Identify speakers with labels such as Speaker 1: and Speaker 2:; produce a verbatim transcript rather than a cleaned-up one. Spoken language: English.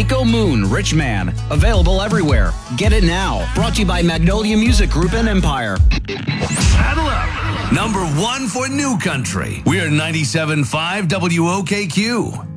Speaker 1: Psycho Moon, Rich Man. Available everywhere. Get it now. Brought to you by Magnolia Music Group and Empire.
Speaker 2: Saddle up. Number one for New Country. We're ninety-seven point five W O K Q.